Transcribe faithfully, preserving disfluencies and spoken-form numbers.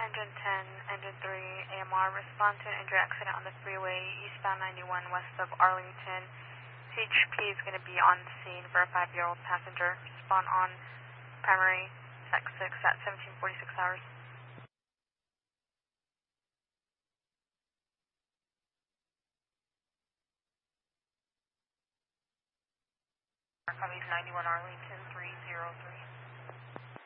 Engine ten, Engine three, A M R, respond to an injury accident on the freeway, eastbound ninety-one, west of Arlington. C H P is going to be on scene for a five-year-old passenger. Respond on primary sec six at seventeen forty-six hours. Copy ninety-one Arlington three zero three.